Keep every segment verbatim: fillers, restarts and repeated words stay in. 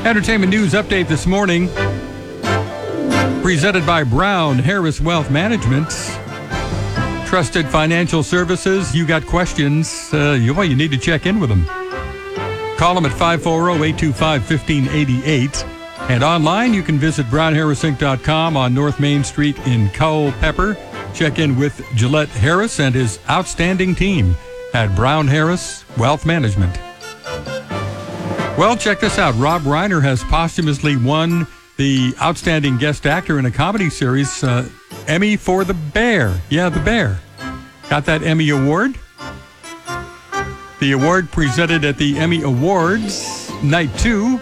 Entertainment news update this morning, presented by Brown Harris Wealth Management. Trusted financial services. You got questions, uh, you, well, you need to check in with them. Call them at five four zero, eight two five, one five eight eight. And online, you can visit brown harris inc dot com on North Main Street in Culpeper. Check in with Gillette Harris and his outstanding team at Brown Harris Wealth Management. Well, check this out. Rob Reiner has posthumously won the Outstanding Guest Actor in a Comedy Series uh, Emmy for The Bear. Yeah, The Bear. Got that Emmy Award? The award presented at the Emmy Awards, Night two,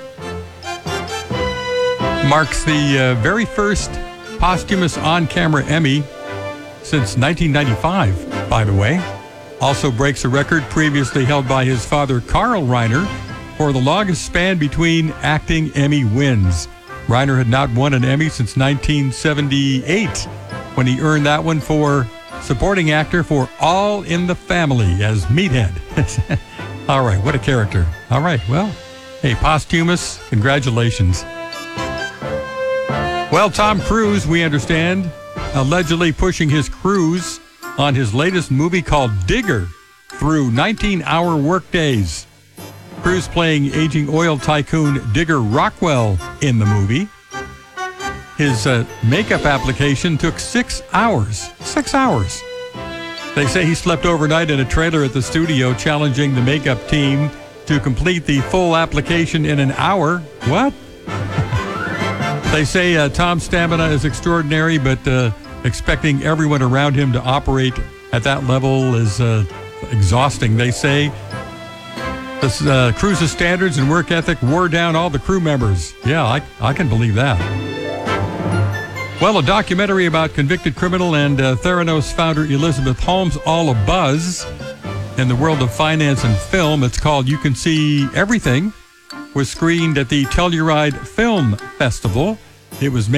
marks the uh, very first posthumous on-camera Emmy since nineteen ninety-five, by the way. Also breaks a record previously held by his father, Carl Reiner, for the longest span between acting Emmy wins. Reiner had not won an Emmy since nineteen seventy-eight, when he earned that one for supporting actor for All in the Family as Meathead. All right, what a character. All right, well, hey, posthumous, congratulations. Well, Tom Cruise, we understand, allegedly pushing his cruise on his latest movie called Digger through nineteen-hour workdays. Cruise playing aging oil tycoon Digger Rockwell in the movie. His uh, makeup application took six hours. Six hours. They say he slept overnight in a trailer at the studio, challenging the makeup team to complete the full application in an hour. What? They say uh, Tom's stamina is extraordinary, but uh, expecting everyone around him to operate at that level is uh, exhausting. They say this, uh, Cruise's standards and work ethic wore down all the crew members. Yeah, I, I can believe that. Well, a documentary about convicted criminal and uh, Theranos founder Elizabeth Holmes, all a buzz in the world of finance and film. It's called You Can See Everything, was screened at the Telluride Film Festival. It was